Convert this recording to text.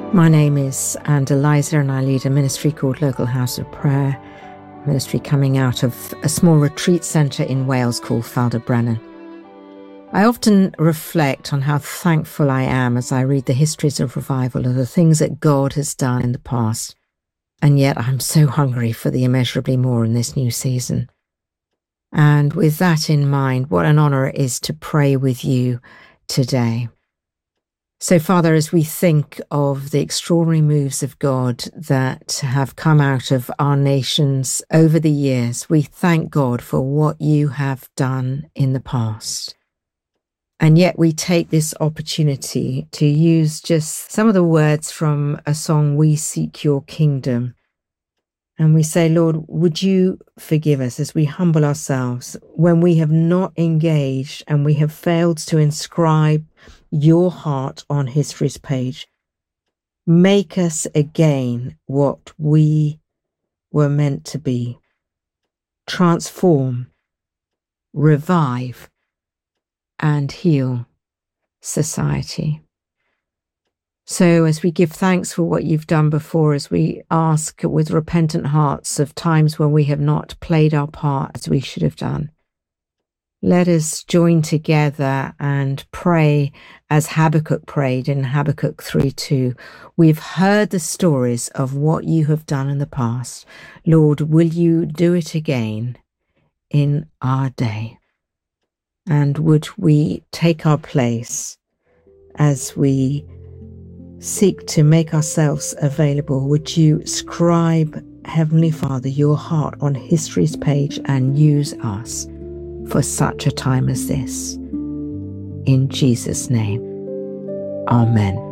My name is Anne Eliza, and I lead a ministry called Local House of Prayer, a ministry coming out of a small retreat centre in Wales called Falderbrennen. I often reflect on how thankful I am as I read the histories of revival of the things that God has done in the past, and yet I'm so hungry for the immeasurably more in this new season. And with that in mind, what an honour it is to pray with you today. So, Father, as we think of the extraordinary moves of God that have come out of our nations over the years, we thank God for what you have done in the past. And yet we take this opportunity to use just some of the words from a song, We Seek Your Kingdom. And we say, Lord, would you forgive us as we humble ourselves when we have not engaged and we have failed to inscribe your heart on history's page. Make us again what we were meant to be. Transform, revive, and heal society. So as we give thanks for what you've done before, as we ask with repentant hearts of times when we have not played our part as we should have done, let us join together and pray as Habakkuk prayed in Habakkuk 3:2. We've heard the stories of what you have done in the past. Lord, will you do it again in our day? And would we take our place as we seek to make ourselves available? Would you scribe, Heavenly Father, your heart on history's page and use us for such a time as this? In Jesus' name, amen.